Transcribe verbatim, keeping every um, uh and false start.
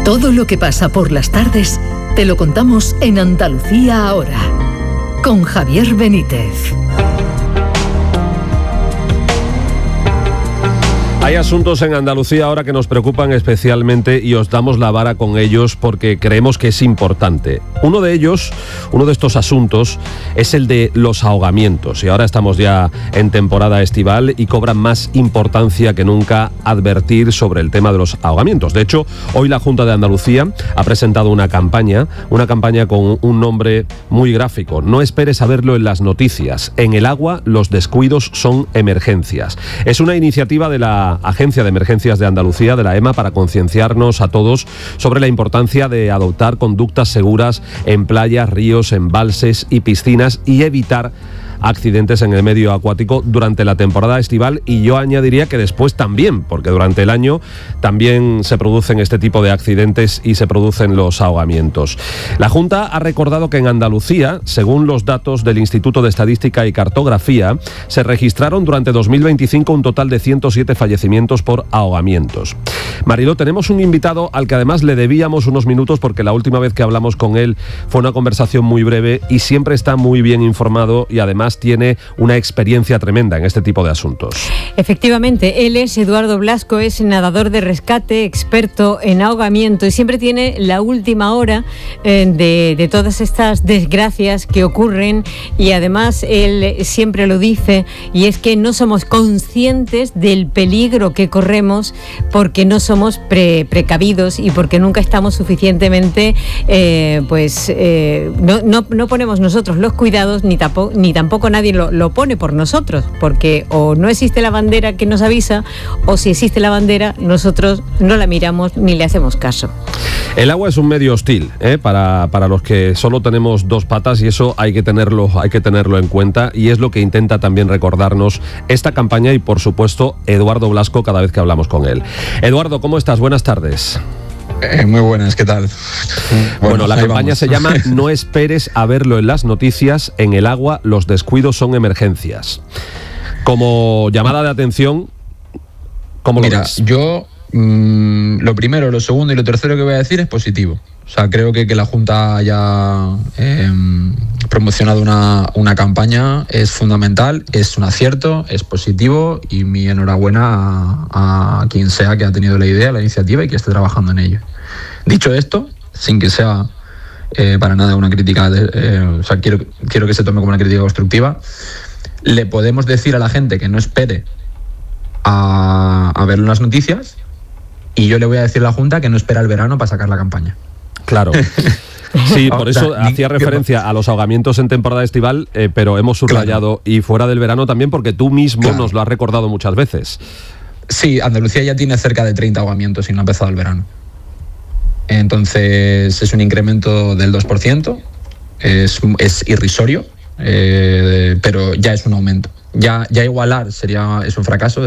Todo lo que pasa por las tardes te lo contamos en Andalucía Ahora, con Javier Benítez. Hay asuntos en Andalucía ahora que nos preocupan especialmente y os damos la vara con ellos porque creemos que es importante. Uno de ellos, uno de estos asuntos, es el de los ahogamientos. Y ahora estamos ya en temporada estival y cobran más importancia que nunca advertir sobre el tema de los ahogamientos. De hecho, hoy la Junta de Andalucía ha presentado una campaña, una campaña con un nombre muy gráfico. No esperes a verlo en las noticias. En el agua, los descuidos son emergencias. Es una iniciativa de la Agencia de Emergencias de Andalucía, de la EMA, para concienciarnos a todos sobre la importancia de adoptar conductas seguras en playas, ríos, embalses y piscinas y evitar accidentes en el medio acuático durante la temporada estival, y yo añadiría que después también, porque durante el año también se producen este tipo de accidentes y se producen los ahogamientos. La Junta ha recordado que en Andalucía, según los datos del Instituto de Estadística y Cartografía, se registraron durante dos mil veinticinco un total de ciento siete fallecimientos por ahogamientos. Mariló, tenemos un invitado al que además le debíamos unos minutos porque la última vez que hablamos con él fue una conversación muy breve y siempre está muy bien informado y además tiene una experiencia tremenda en este tipo de asuntos. Efectivamente, él es Eduardo Blasco, es nadador de rescate, experto en ahogamiento y siempre tiene la última hora eh, de, de todas estas desgracias que ocurren, y además él siempre lo dice, y es que no somos conscientes del peligro que corremos porque no somos pre, precavidos y porque nunca estamos suficientemente eh, pues eh, no, no, no ponemos nosotros los cuidados, ni tampoco, ni tampoco nadie lo, lo pone por nosotros, porque o no existe la bandera que nos avisa, o si existe la bandera nosotros no la miramos ni le hacemos caso. El agua es un medio hostil ¿eh? para, para los que solo tenemos dos patas, y eso hay que tenerlo, hay que tenerlo en cuenta, y es lo que intenta también recordarnos esta campaña y por supuesto Eduardo Blasco cada vez que hablamos con él. Eduardo, ¿cómo estás? Buenas tardes. Eh, muy buenas, ¿qué tal? Bueno, bueno la campaña vamos. Se llama No esperes a verlo en las noticias, en el agua los descuidos son emergencias. Como llamada de atención, ¿cómo Mira, lo ves? yo mmm, lo primero, lo segundo y lo tercero que voy a decir es positivo. O sea, creo que que la Junta haya eh, promocionado una, una campaña es fundamental, es un acierto, es positivo, y mi enhorabuena a, a quien sea que ha tenido la idea, la iniciativa y que esté trabajando en ello. Dicho esto, sin que sea eh, para nada una crítica, de, eh, o sea, quiero, quiero que se tome como una crítica constructiva, le podemos decir a la gente que no espere a, a verlo en las noticias, y yo le voy a decir a la Junta que no espera el verano para sacar la campaña. Claro. Sí, por eso hacía referencia a los ahogamientos en temporada estival, eh, pero hemos subrayado, claro, y fuera del verano también, porque tú mismo, claro, nos lo has recordado muchas veces. Sí, Andalucía ya tiene cerca de treinta ahogamientos y no ha empezado el verano. Entonces es un incremento del dos por ciento, es, es irrisorio, eh, pero ya es un aumento. Ya, ya igualar sería, es un fracaso.